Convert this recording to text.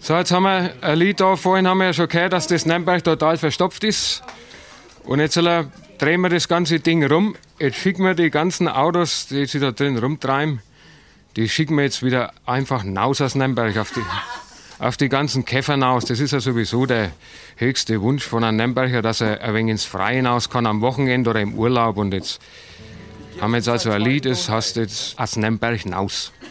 So, jetzt haben wir ein Lied da. Vorhin haben wir ja schon gehört, dass das Nürnberg total verstopft ist. Und jetzt drehen wir das ganze Ding rum. Jetzt schicken wir die ganzen Autos, die sich da drin rumtreiben, die schicken wir jetzt wieder einfach hinaus aus Nürnberg auf die ganzen Käfer hinaus. Das ist ja sowieso der höchste Wunsch von einem Nürnberger, dass er ein wenig ins Freie hinaus kann, am Wochenende oder im Urlaub. Und jetzt haben wir jetzt also ein Lied, das heißt jetzt aus Nürnberg hinaus.